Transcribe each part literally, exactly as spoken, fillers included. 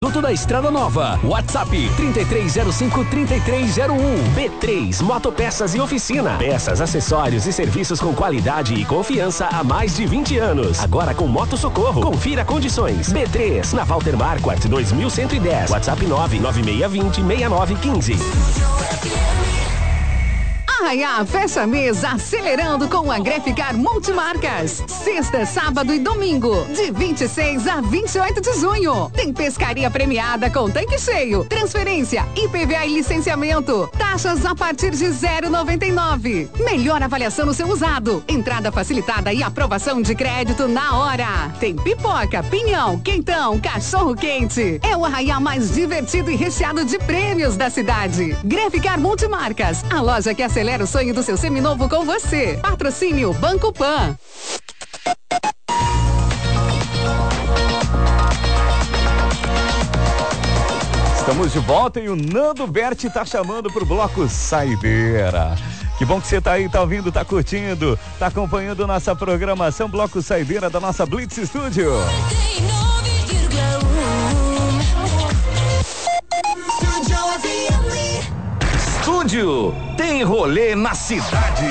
da Estrada Nova. WhatsApp trinta e três zero cinco, trinta e três zero um. B três Motopeças e Oficina. Peças, acessórios e serviços com qualidade e confiança há mais de vinte anos. Agora com Moto Socorro. Confira condições. B três na Walter Marquardt dois mil cento e dez. WhatsApp nove nove seis dois zero, seis nove um cinco. Arraiá fecha mesa acelerando com a Greficar Multimarcas. Sexta, sábado e domingo, de vinte e seis a vinte e oito de junho. Tem pescaria premiada com tanque cheio, transferência, I P V A e licenciamento. Taxas a partir de zero vírgula noventa e nove. Melhor avaliação no seu usado. Entrada facilitada e aprovação de crédito na hora. Tem pipoca, pinhão, quentão, cachorro quente. É o Arraiá mais divertido e recheado de prêmios da cidade. Greficar Multimarcas, a loja que acelera Acelera o sonho do seu seminovo com você. Patrocínio Banco Pan. Estamos de volta e o Nando Berti tá chamando pro bloco Saideira. Que bom que você tá aí, tá ouvindo, tá curtindo, tá acompanhando nossa programação Bloco Saideira da nossa Blitz Studio. Estúdio tem rolê na cidade.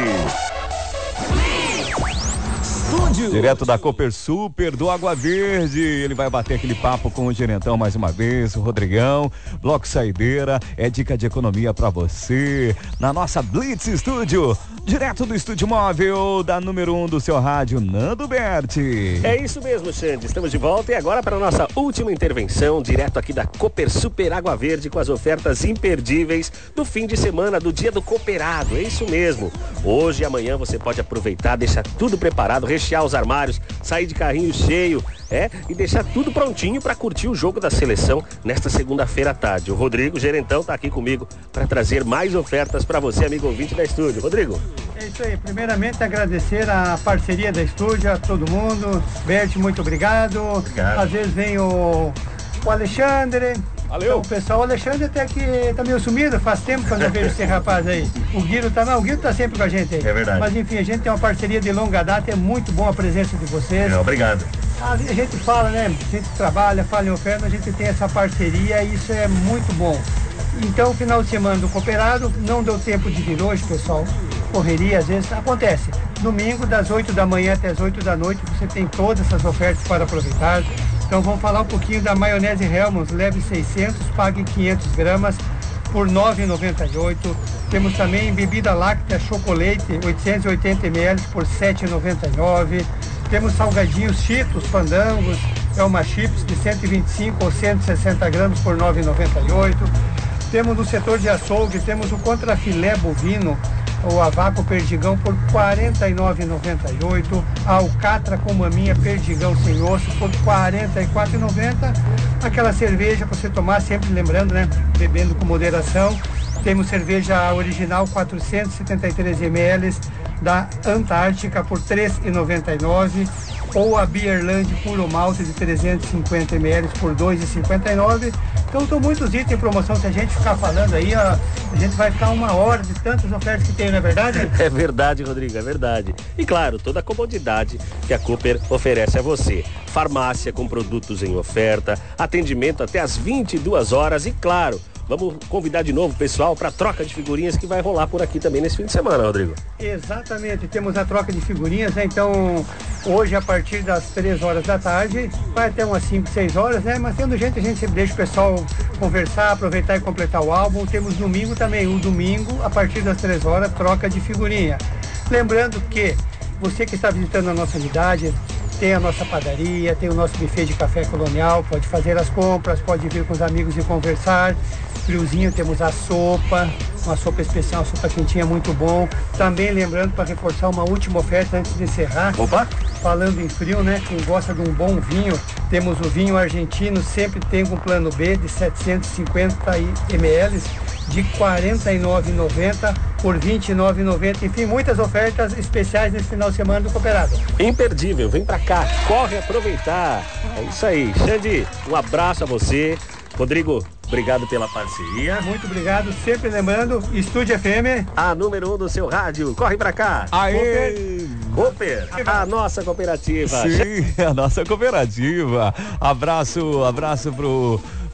Estúdio. Direto da Cooper Super, do Água Verde, ele vai bater aquele papo com o gerentão mais uma vez, o Rodrigão. Bloco Saideira é dica de economia pra você, na nossa Blitz Studio, direto do estúdio móvel da número um do seu rádio, Nando Berti. É isso mesmo, Xande, estamos de volta e agora para a nossa última intervenção, direto aqui da Cooper Super Água Verde, com as ofertas imperdíveis do fim de semana, do dia do cooperado. É isso mesmo, hoje e amanhã você pode aproveitar, deixar tudo preparado, rechear os armários, sair de carrinho cheio, é, e deixar tudo prontinho para curtir o jogo da seleção nesta segunda-feira à tarde. O Rodrigo Gerentão tá aqui comigo para trazer mais ofertas para você, amigo ouvinte da Estúdio. Rodrigo. É isso aí, primeiramente agradecer a parceria da Estúdio, a todo mundo. Berti, muito obrigado. Obrigado. Às vezes vem o, o Alexandre. Valeu. Então, o pessoal, o Alexandre até que tá meio sumido, faz tempo que eu não vejo esse rapaz aí. O Guiro tá, não, o Guiro tá sempre com a gente aí. É verdade. Mas enfim, a gente tem uma parceria de longa data, é muito bom a presença de vocês. É, obrigado. A gente fala, né, a gente trabalha, fala em oferta, a gente tem essa parceria e isso é muito bom. Então, final de semana do cooperado, não deu tempo de vir hoje, pessoal. Correria, às vezes, acontece. Domingo, das oito da manhã até as oito da noite, você tem todas essas ofertas para aproveitar. Então, vamos falar um pouquinho da maionese Hellmann's, leve seiscentos, pague quinhentas gramas por nove reais e noventa e oito centavos. Temos também bebida láctea chocolate, oitocentos e oitenta mililitros por sete reais e noventa e nove centavos. Temos salgadinhos Cheetos, Fandangos, Elma Chips de cento e vinte e cinco ou cento e sessenta gramas por nove reais e noventa e oito centavos. Temos no setor de açougue, temos o contrafilé bovino, o Avaco Perdigão por quarenta e nove reais e noventa e oito centavos, a Alcatra com maminha Perdigão sem osso por quarenta e quatro reais e noventa centavos, aquela cerveja para você tomar, sempre lembrando, né, bebendo com moderação. Temos cerveja original quatrocentos e setenta e três mililitros da Antártica por três reais e noventa e nove centavos, ou a Beerland Puro Malte de trezentos e cinquenta mililitros por dois reais e cinquenta e nove centavos. Então são muitos itens em promoção, se a gente ficar falando aí, a, a gente vai ficar uma hora de tantas ofertas que tem, não é verdade? É verdade, Rodrigo, é verdade. E claro, toda a comodidade que a Cooper oferece a você. Farmácia com produtos em oferta, atendimento até às vinte e duas horas e claro, vamos convidar de novo o pessoal para a troca de figurinhas que vai rolar por aqui também nesse fim de semana, Rodrigo. Exatamente, temos a troca de figurinhas, né? Então hoje a partir das três horas da tarde, vai até umas cinco, seis horas, né? Mas tendo gente, a gente sempre deixa o pessoal conversar, aproveitar e completar o álbum. Temos domingo também, o domingo, a partir das três horas, troca de figurinha. Lembrando que você que está visitando a nossa unidade, tem a nossa padaria, tem o nosso buffet de café colonial, pode fazer as compras, pode vir com os amigos e conversar. Friozinho, temos a sopa, uma sopa especial, uma sopa quentinha muito bom. Também lembrando, para reforçar uma última oferta antes de encerrar. Opa! Falando em frio, né? Quem gosta de um bom vinho, temos o vinho argentino, sempre tem um plano B de setecentos e cinquenta mililitros de quarenta e nove reais e noventa centavos por vinte e nove reais e noventa centavos. Enfim, muitas ofertas especiais nesse final de semana do Cooperado. Imperdível, vem pra cá, corre aproveitar. É isso aí. Xande, um abraço a você. Rodrigo, obrigado pela parceria. Muito obrigado, sempre lembrando, Estúdio F M, a número um do seu rádio, corre pra cá. Aê! Cooper, a nossa cooperativa. Sim, a nossa cooperativa. Abraço, abraço pro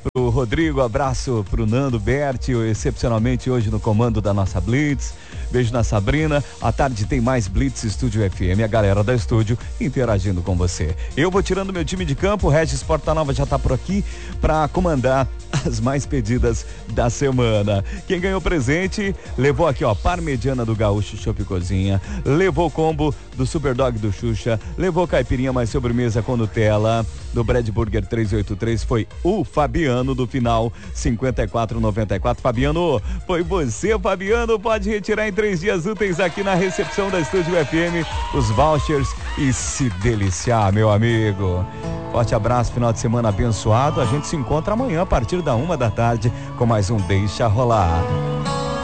pro Rodrigo, abraço pro Nando Berti, excepcionalmente hoje no comando da nossa Blitz. Beijo na Sabrina. À tarde tem mais Blitz Estúdio F M, a galera da estúdio interagindo com você. Eu vou tirando meu time de campo, o Regis Portanova já tá por aqui para comandar as mais pedidas da semana. Quem ganhou presente, levou aqui, ó, parmegiana do Gaúcho Chopp Cozinha, levou combo do Superdog do Xuxa, levou caipirinha mais sobremesa com Nutella do Brad Burger trezentos e oitenta e três, foi o Fabiano do final cinquenta e quatro noventa e quatro. Fabiano, foi você, Fabiano, pode retirar em três dias úteis aqui na recepção da Estúdio F M os vouchers e se deliciar, meu amigo. Forte abraço, final de semana abençoado. A gente se encontra amanhã a partir da uma da tarde com mais um Deixa Rolar.